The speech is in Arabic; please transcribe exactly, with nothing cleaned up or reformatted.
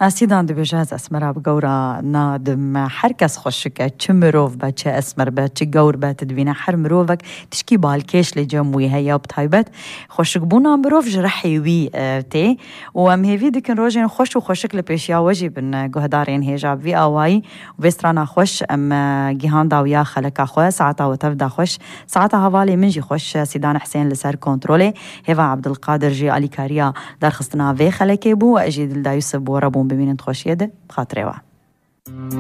سیدان دبیجاز اسمر بگورا نادم هر کس خوشکه چه مروف با چه اسمر با چه گور با تدبینه هر مروفک تشکی بالکش لجموی هیا بتایبت خوشک بونا مروف جرحی وی تی و ام هیوی دکن روزین خوش و خوشک لپیشیا وجی بن گهدارین هجاب وی آوایی و بسترانا خوش ام جهان داویا خلق خواه ساعتا و تفدا خوش ساعتا حوالی منجی خوش سیدان حسین لسر کنترله هوا عبدالقادر جی علی کاریا در خستنا وی خلقی بو و اجید الدایوس بورا بون ببینند خوشیده بخاطره و